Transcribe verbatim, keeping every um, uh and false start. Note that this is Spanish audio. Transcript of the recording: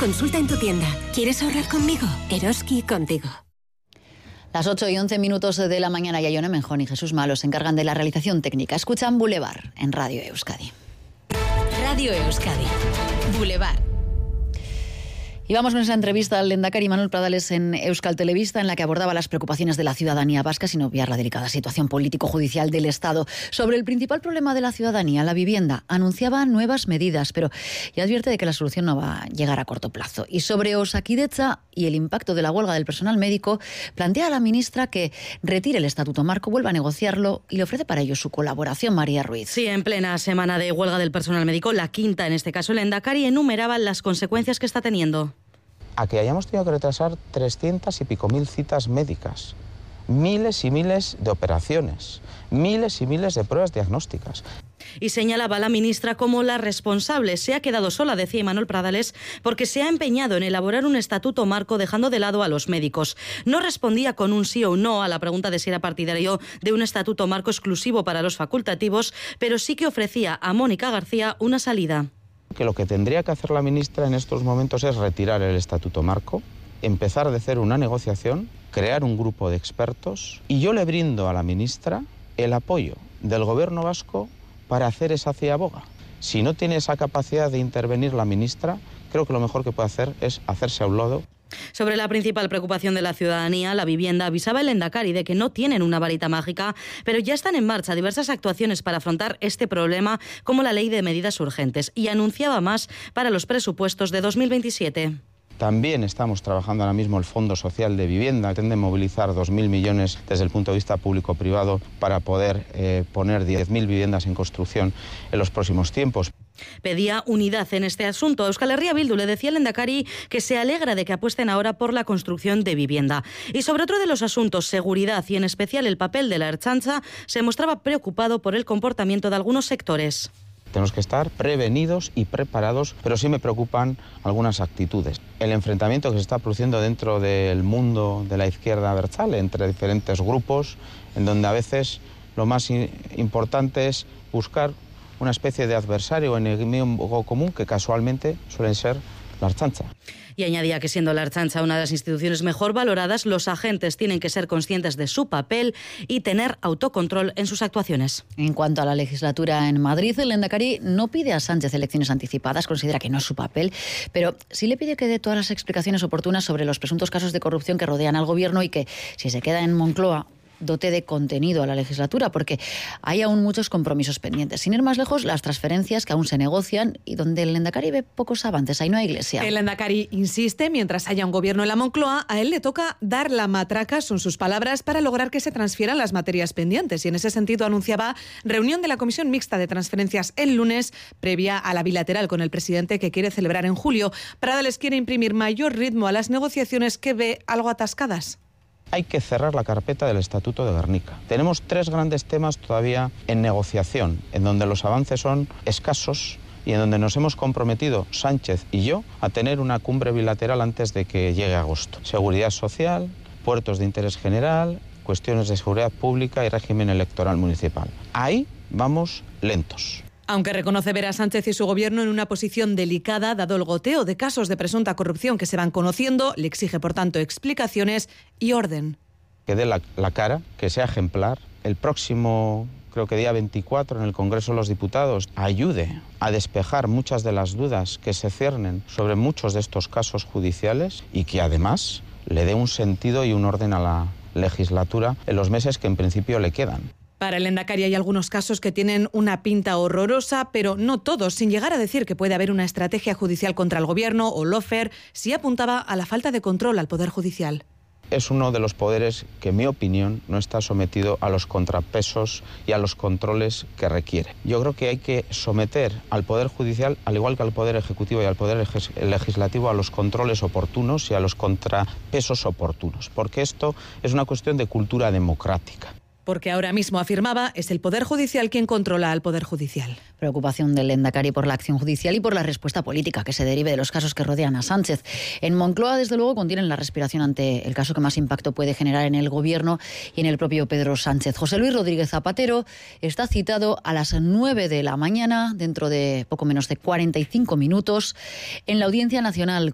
Consulta en tu tienda. ¿Quieres ahorrar conmigo? Eroski contigo. Las ocho y once minutos de la mañana, y Ione Menjón y Jesús Malo se encargan de la realización técnica. Escuchan Boulevard en Radio Euskadi. Radio Euskadi. Boulevard. Y vamos con esa entrevista al lehendakari Manuel Pradales en Euskal Telebista, en la que abordaba las preocupaciones de la ciudadanía vasca, sin obviar la delicada situación político-judicial del Estado. Sobre el principal problema de la ciudadanía, la vivienda, anunciaba nuevas medidas, pero ya advierte de que la solución no va a llegar a corto plazo. Y sobre Osakidetza y el impacto de la huelga del personal médico, plantea a la ministra que retire el Estatuto Marco, vuelva a negociarlo y le ofrece para ello su colaboración. María Ruiz. Sí, en plena semana de huelga del personal médico, la quinta en este caso, el lehendakari enumeraba las consecuencias que está teniendo. A que hayamos tenido que retrasar trescientas y pico mil citas médicas, miles y miles de operaciones, miles y miles de pruebas diagnósticas. Y señalaba a la ministra como la responsable. Se ha quedado sola, decía Manuel Pradales, porque se ha empeñado en elaborar un estatuto marco dejando de lado a los médicos. No respondía con un sí o un no a la pregunta de si era partidario de un estatuto marco exclusivo para los facultativos, pero sí que ofrecía a Mónica García una salida. Que lo que tendría que hacer la ministra en estos momentos es retirar el Estatuto Marco, empezar de cero una negociación, crear un grupo de expertos, y yo le brindo a la ministra el apoyo del Gobierno vasco para hacer esa ciaboga. Si no tiene esa capacidad de intervenir la ministra, creo que lo mejor que puede hacer es hacerse a un lado. Sobre la principal preocupación de la ciudadanía, la vivienda, avisaba el lehendakari de que no tienen una varita mágica, pero ya están en marcha diversas actuaciones para afrontar este problema, como la ley de medidas urgentes, y anunciaba más para los presupuestos de dos mil veintisiete. También estamos trabajando ahora mismo el Fondo Social de Vivienda. Pretende movilizar dos mil millones desde el punto de vista público-privado para poder eh, poner diez mil viviendas en construcción en los próximos tiempos. Pedía unidad en este asunto. Euskal Herria Bildu le decía al lehendakari que se alegra de que apuesten ahora por la construcción de vivienda. Y sobre otro de los asuntos, seguridad y en especial el papel de la Ertzaintza, se mostraba preocupado por el comportamiento de algunos sectores. Tenemos que estar prevenidos y preparados, pero sí me preocupan algunas actitudes. El enfrentamiento que se está produciendo dentro del mundo de la izquierda abertzale entre diferentes grupos, en donde a veces lo más importante es buscar una especie de adversario o enemigo común que casualmente suelen ser la Ertzaintza. Y añadía que siendo la Ertzaintza una de las instituciones mejor valoradas, los agentes tienen que ser conscientes de su papel y tener autocontrol en sus actuaciones. En cuanto a la legislatura en Madrid, el lehendakari no pide a Sánchez elecciones anticipadas, considera que no es su papel, pero sí le pide que dé todas las explicaciones oportunas sobre los presuntos casos de corrupción que rodean al gobierno y que, si se queda en Moncloa, dote de contenido a la legislatura, porque hay aún muchos compromisos pendientes. Sin ir más lejos, las transferencias que aún se negocian y donde el lehendakari ve pocos avances. Ahí no hay Iglesia. El lehendakari insiste, mientras haya un gobierno en la Moncloa, a él le toca dar la matraca, son sus palabras, para lograr que se transfieran las materias pendientes. Y en ese sentido anunciaba reunión de la Comisión Mixta de Transferencias el lunes, previa a la bilateral con el presidente que quiere celebrar en julio. Pradales quiere imprimir mayor ritmo a las negociaciones que ve algo atascadas. Hay que cerrar la carpeta del Estatuto de Gernika. Tenemos tres grandes temas todavía en negociación, en donde los avances son escasos y en donde nos hemos comprometido, Sánchez y yo, a tener una cumbre bilateral antes de que llegue agosto. Seguridad social, puertos de interés general, cuestiones de seguridad pública y régimen electoral municipal. Ahí vamos lentos. Aunque reconoce ver a Sánchez y su gobierno en una posición delicada, dado el goteo de casos de presunta corrupción que se van conociendo, le exige, por tanto, explicaciones y orden. Que dé la, la cara, que sea ejemplar. El próximo, creo que día veinticuatro, en el Congreso de los Diputados, ayude a despejar muchas de las dudas que se ciernen sobre muchos de estos casos judiciales y que además le dé un sentido y un orden a la legislatura en los meses que en principio le quedan. Para el lehendakari hay algunos casos que tienen una pinta horrorosa, pero no todos, sin llegar a decir que puede haber una estrategia judicial contra el gobierno o lawfare, sí apuntaba a la falta de control al Poder Judicial. Es uno de los poderes que, en mi opinión, no está sometido a los contrapesos y a los controles que requiere. Yo creo que hay que someter al Poder Judicial, al igual que al Poder Ejecutivo y al Poder Legislativo, a los controles oportunos y a los contrapesos oportunos, porque esto es una cuestión de cultura democrática. Porque ahora mismo, afirmaba, es el Poder Judicial quien controla al Poder Judicial. Preocupación del lehendakari por la acción judicial y por la respuesta política que se derive de los casos que rodean a Sánchez. En Moncloa, desde luego, contienen la respiración ante el caso que más impacto puede generar en el gobierno y en el propio Pedro Sánchez. José Luis Rodríguez Zapatero está citado a las nueve de la mañana, dentro de poco menos de cuarenta y cinco minutos, en la Audiencia Nacional